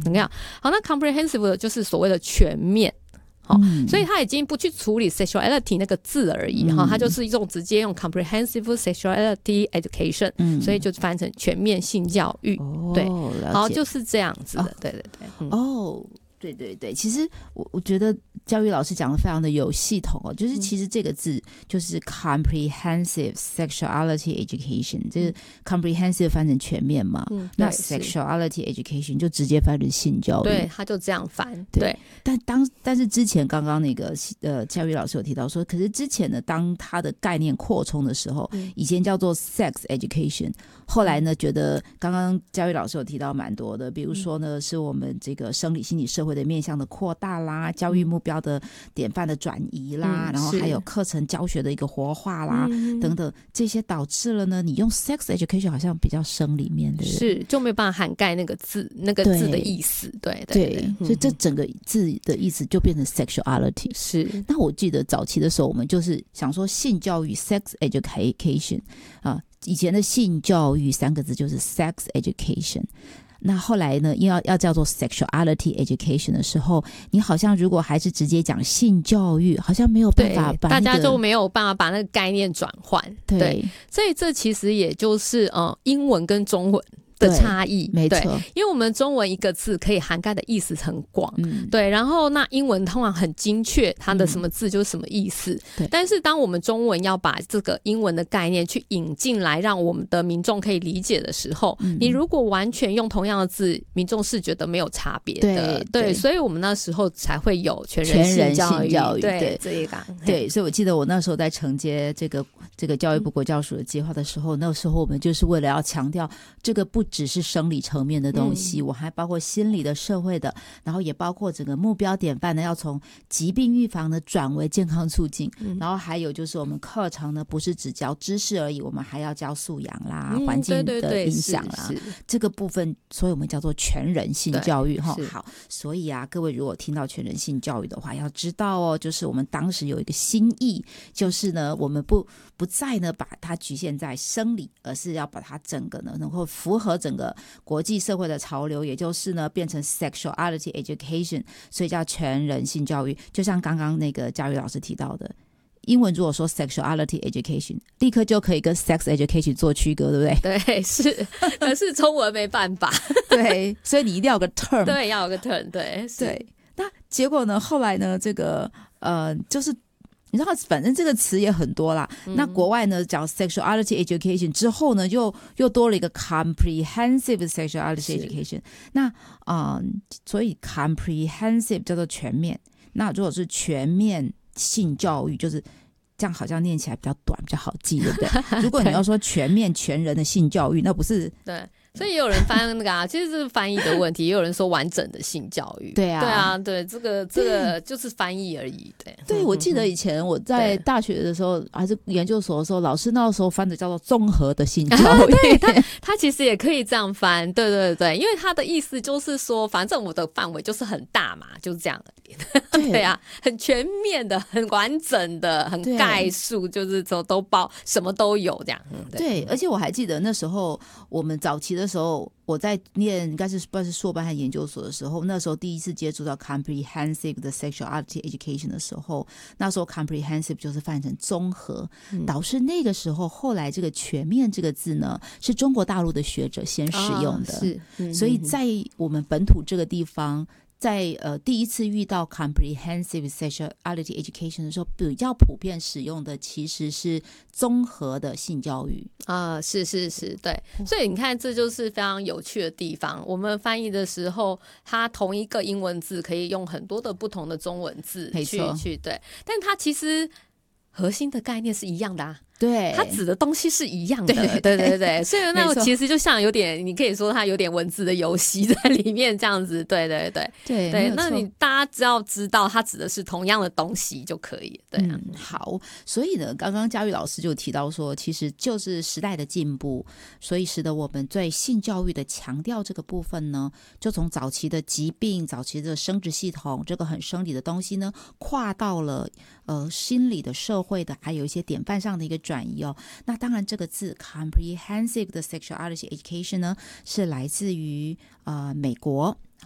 很重要。好，那 comprehensive 就是所谓的全面。所以他已经不去处理 sexuality 那个字而已，他就是直接用 comprehensive sexuality education，所以就翻成全面性教育。对，好，就是这样子的。对对对， 对对对，其实我觉得教育老师讲的非常的有系统哦，就是其实这个字就是 comprehensive sexuality education， 这个 comprehensive 翻成全面嘛，那 sexuality education 就直接翻成性教育， 对，他就这样翻。对， 但是之前刚刚那个教育老师有提到说，可是之前呢，当他的概念扩充的时候，以前叫做 sex education， 后来呢，觉得刚刚教育老师有提到蛮多的，比如说呢，是我们这个生理、心理、社会的面向的扩大啦，教育目标的典范的转移啦，然后还有课程教学的一个活化啦，等等，这些导致了呢，你用 sex education 好像比较生理面的， 是就没有办法涵盖那个字的意思。对对对， 所以这整个字的意思就变成 sexuality。 是， 那我记得早期的时候，我们就是想说性教育 sex education 以前的性教育3个字就是 sex education。那后来呢，要叫做 sexuality education 的时候，你好像如果还是直接讲性教育，好像没有办法把大家就没有办法把那个概念转换。 对， 所以这其实也就是英文跟中文的差异。 没错， 因为我们中文一个字可以涵盖的意思很广，对，然后那英文通常很精确，它的什么字就是什么意思，但是当我们中文要把这个英文的概念去引进来，让我们的民众可以理解的时候，你如果完全用同样的字，民众是觉得没有差别的。对，所以我们那时候才会有全人性教育。对，这一个对，所以我记得我那时候在承接这个教育部国教署的计划的时候，那时候我们就是为了要强调这个不只是生理层面的东西，我还包括心理的、社会的，然后也包括整个目标典范呢，要从疾病预防呢转为健康促进，然后还有就是我们课程呢不是只教知识而已，我们还要教素养啦、环境的影响啦，这个部分，所以我们叫做全人性教育。好，所以啊，各位如果听到全人性教育的话，要知道哦，就是我们当时有一个新意，就是呢，我们不再呢把它局限在生理，而是要把它整个呢能够符合整个国际社会的潮流，也就是呢变成 sexuality education， 所以叫全人性教育。就像刚刚那个教育老师提到的，英文如果说 sexuality education， 立刻就可以跟 sex education 做区隔，对不对？ 对，是，可是中文没办法。 对，所以你一定要有个 term。 对，要有个 term。对， 那结果呢？后来呢？这个就是你知道，反正这个词也很多啦。那国外呢讲 sexuality education 之后呢，又多了一个 comprehensive sexuality education。那所以 comprehensive 叫做全面。那如果是全面性教育，就是这样，好像念起来比较短，比较好记，对不对？如果你要说全面全人的性教育，那不是对。所以也有人翻那个其实是翻译的问题，也有人说完整的性教育。对啊，这个就是翻译而已。对， 我记得以前我在大学的时候还是研究所的时候，老师那时候翻的叫做综合的性教育。 对，他其实也可以这样翻。对，因为他的意思就是说，反正我的范围就是很大嘛，就是这样而已。对啊，很全面的，很完整的，很概述，就是都包，什么都有这样。 对，而且我还记得那时候我们早期的时候，我在念应该是不知道是硕班还是研究所的时候，那时候第一次接触到 comprehensive 的 sexuality education 的时候，那时候 comprehensive 就是翻译成综合，导致那个时候后来这个全面这个字呢，是中国大陆的学者先使用的，所以在我们本土这个地方，在第一次遇到 comprehensive sexuality education 的时候，比较普遍使用的其实是综合的性教育是，对。所以你看，这就是非常有趣的地方。我们翻译的时候，它同一个英文字可以用很多的不同的中文字去对，但它其实核心的概念是一样的啊。 对， 它指的东西是一样的。对，所以那其实就像有点，你可以说它有点文字的游戏在里面这样子。对，那你大家只要知道它指的是同样的东西就可以。对啊， 好，所以呢，刚刚嘉玉老师就提到说，其实就是时代的进步，所以使得我们对性教育的强调这个部分呢，就从早期的疾病、早期的生殖系统这个很生理的东西呢，跨到了心理的、社会的，还有一些典范上的一个转移哦。那当然这个字 comprehensive 的 sexuality education 呢，是来自于美国